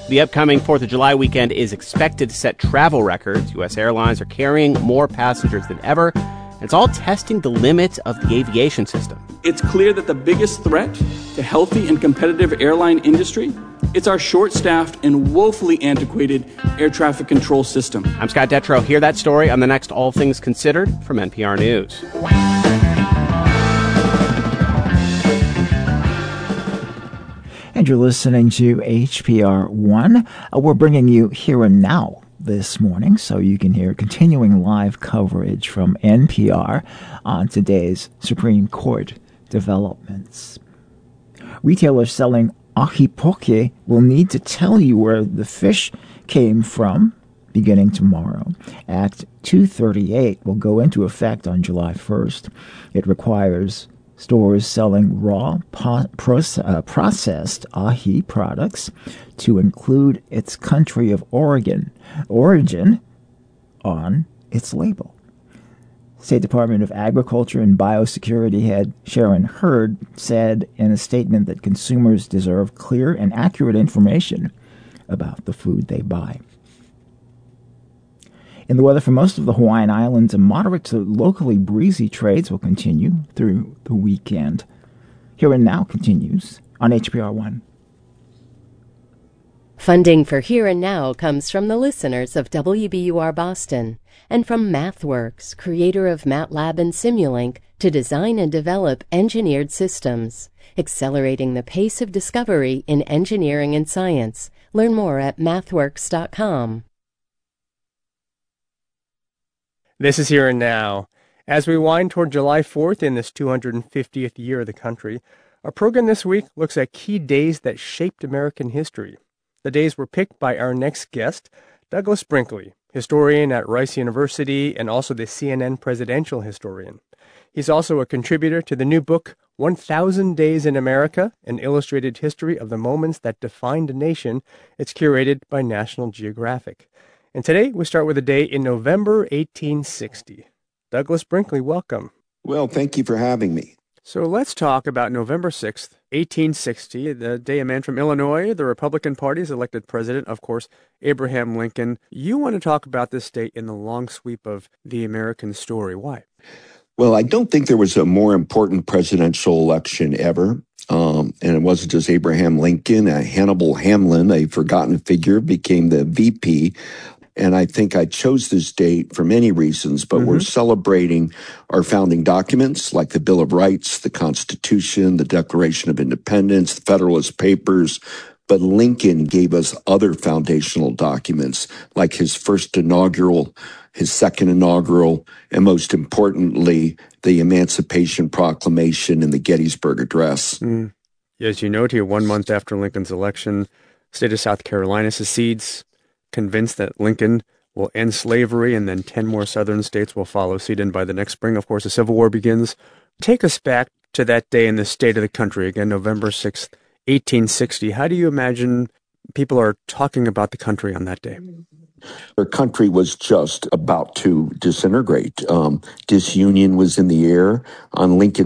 The upcoming 4th of July weekend is expected to set travel records. U.S. airlines are carrying more passengers than ever. It's all testing the limits of the aviation system. It's clear that the biggest threat to healthy and competitive airline industry, it's our short-staffed and woefully antiquated air traffic control system. I'm Scott Detrow. Hear that story on the next All Things Considered from NPR News. And you're listening to HPR One. We're bringing you Here and Now this morning, so you can hear continuing live coverage from NPR on today's Supreme Court developments. Retailers selling ahi poke will need to tell you where the fish came from beginning tomorrow. Act 238 will go into effect on July 1st. It requires stores selling raw processed ahi products to include its country of origin on its label. State Department of Agriculture and Biosecurity head Sharon Hurd said in a statement that consumers deserve clear and accurate information about the food they buy. In the weather for most of the Hawaiian Islands, a moderate to locally breezy trades will continue through the weekend. Here and Now continues on HPR One. Funding for Here and Now comes from the listeners of WBUR Boston and from MathWorks, creator of MATLAB and Simulink, to design and develop engineered systems, accelerating the pace of discovery in engineering and science. Learn more at mathworks.com. This is Here and Now. As we wind toward July 4th in this 250th year of the country, our program this week looks at key days that shaped American history. The days were picked by our next guest, Douglas Brinkley, historian at Rice University and also the CNN presidential historian. He's also a contributor to the new book, 1,000 Days in America, an illustrated history of the moments that defined a nation. It's curated by National Geographic. And today we start with a day in November 1860. Douglas Brinkley, welcome. Well, thank you for having me. So let's talk about November 6th, 1860, the day a man from Illinois, the Republican Party, is elected president, of course, Abraham Lincoln. You want to talk about this date in the long sweep of the American story. Why? Well, I don't think there was a more important presidential election ever. And it wasn't just Abraham Lincoln. Hannibal Hamlin, a forgotten figure, became the VP. And I think I chose this date for many reasons, but we're celebrating our founding documents like the Bill of Rights, the Constitution, the Declaration of Independence, the Federalist Papers. But Lincoln gave us other foundational documents like his first inaugural, his second inaugural, and most importantly, the Emancipation Proclamation and the Gettysburg Address. As you note here, 1 month after Lincoln's election, the state of South Carolina secedes, convinced that Lincoln will end slavery, and then 10 more southern states will follow suit. And by the next spring, of course, the Civil War begins. Take us back to that day in the state of the country, again, November 6th, 1860. How do you imagine people are talking about the country on that day? Our country was just about to disintegrate. Disunion was in the air. On Lincoln